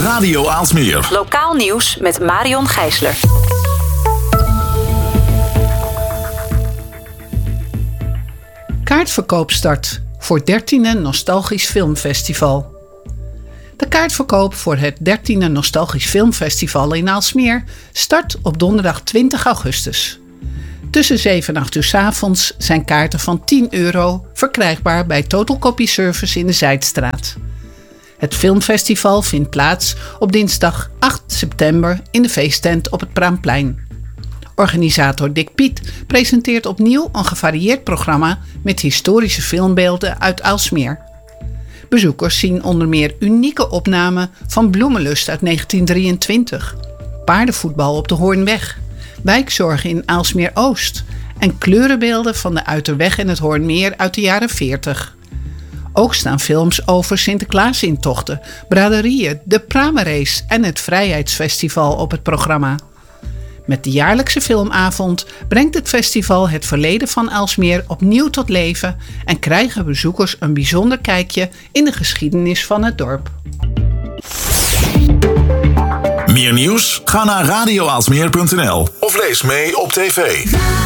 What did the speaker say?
Radio Aalsmeer. Lokaal nieuws met Marion Gijsler. Kaartverkoop start voor 13e Nostalgisch Filmfestival. De kaartverkoop voor het 13e Nostalgisch Filmfestival in Aalsmeer start op donderdag 20 augustus. Tussen 7 en 8 uur 's avonds zijn kaarten van €10 verkrijgbaar bij Total Copy Service in de Zijdstraat. Het filmfestival vindt plaats op dinsdag 8 september in de feesttent op het Praamplein. Organisator Dick Piet presenteert opnieuw een gevarieerd programma met historische filmbeelden uit Aalsmeer. Bezoekers zien onder meer unieke opnamen van Bloemenlust uit 1923, paardenvoetbal op de Hoornweg, wijkzorg in Aalsmeer-Oost en kleurenbeelden van de Uiterweg en het Hoornmeer uit de jaren 40. Ook staan films over Sinterklaasintochten, braderieën, de Pramenrace en het Vrijheidsfestival op het programma. Met de jaarlijkse filmavond brengt het festival het verleden van Aalsmeer opnieuw tot leven en krijgen bezoekers een bijzonder kijkje in de geschiedenis van het dorp. Meer nieuws? Ga naar radioaalsmeer.nl of lees mee op tv.